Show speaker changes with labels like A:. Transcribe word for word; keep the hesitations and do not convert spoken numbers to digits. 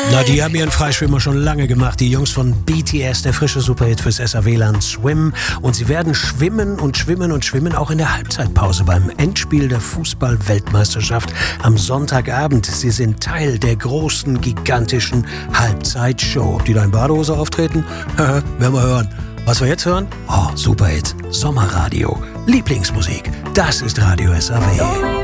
A: Na, die haben ihren Freischwimmer schon lange gemacht. Die Jungs von B T S, der frische Superhit fürs S A W-Land Swim. Und sie werden schwimmen und schwimmen und schwimmen, auch in der Halbzeitpause beim Endspiel der Fußball-Weltmeisterschaft am Sonntagabend. Sie sind Teil der großen, gigantischen Halbzeitshow. Ob die da in Badehose auftreten? Werden wir hören. Was wir jetzt hören? Oh, Superhit, Sommerradio, Lieblingsmusik. Das ist Radio S A W.